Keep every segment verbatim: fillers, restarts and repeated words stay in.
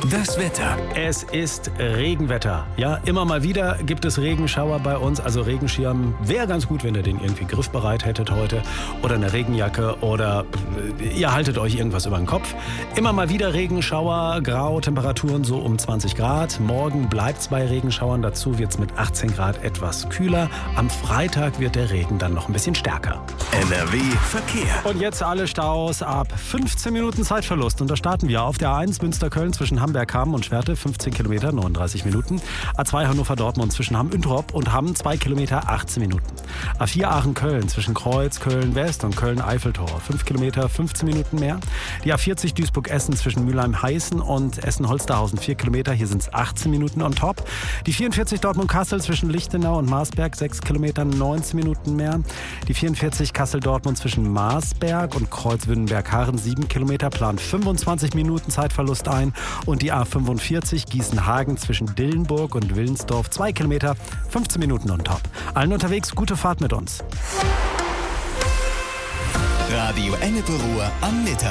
Das Wetter. Es ist Regenwetter. Ja, immer mal wieder gibt es Regenschauer bei uns. Also Regenschirm wäre ganz gut, wenn ihr den irgendwie griffbereit hättet heute. Oder eine Regenjacke oder ihr haltet euch irgendwas über den Kopf. Immer mal wieder Regenschauer, grau, Temperaturen so um zwanzig Grad. Morgen bleibt es bei Regenschauern. Dazu wird es mit achtzehn Grad etwas kühler. Am Freitag wird der Regen dann noch ein bisschen stärker. N R W Verkehr. Und jetzt alle Staus ab fünfzehn Minuten Zeitverlust. Und da starten wir auf der A eins Münster-Köln zwischen Hamberg-Hamm und Schwerte, fünfzehn Kilometer, neununddreißig Minuten. A zwei Hannover-Dortmund zwischen Hamm-Üntrop und Hamm, zwei Kilometer, achtzehn Minuten. A vier Aachen-Köln zwischen Kreuz, Köln-West und Köln-Eiffeltor, fünf Kilometer, fünfzehn Minuten mehr. Die A vierzig Duisburg-Essen zwischen Mülheim-Heißen und Essen-Holsterhausen, vier Kilometer, hier sind es achtzehn Minuten on top. Die vierundvierzig Dortmund-Kassel zwischen Lichtenau und Marsberg, sechs Kilometer, neunzehn Minuten mehr. Die vierundvierzig Kassel-Dortmund zwischen Marsberg und Kreuz-Wünnenberg-Harren, sieben Kilometer, plant fünfundzwanzig Minuten Zeitverlust ein. Und die A fünfundvierzig Gießen-Hagen zwischen Dillenburg und Willensdorf, zwei Kilometer, fünfzehn Minuten on top. Allen unterwegs, gute Fahrt mit uns. Radio Ennepe Ruhr am Mittag.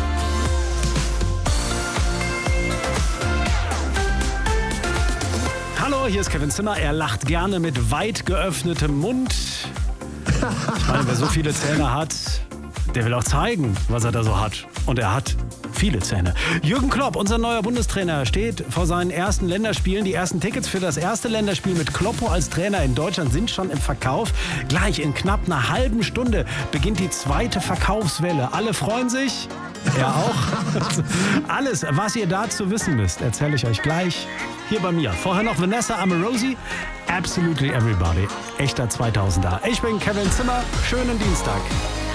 Hallo, hier ist Kevin Zimmer. Er lacht gerne mit weit geöffnetem Mund. Ich meine, wer so viele Zähne hat, der will auch zeigen, was er da so hat. Und er hat viele Zähne. Jürgen Klopp, unser neuer Bundestrainer, steht vor seinen ersten Länderspielen. Die ersten Tickets für das erste Länderspiel mit Kloppo als Trainer in Deutschland sind schon im Verkauf. Gleich in knapp einer halben Stunde beginnt die zweite Verkaufswelle. Alle freuen sich. Er auch. Alles, was ihr dazu wissen müsst, erzähle ich euch gleich hier bei mir. Vorher noch Vanessa Amorosi, Absolutely Everybody. Echter zweitausender. Ich bin Kevin Zimmer. Schönen Dienstag.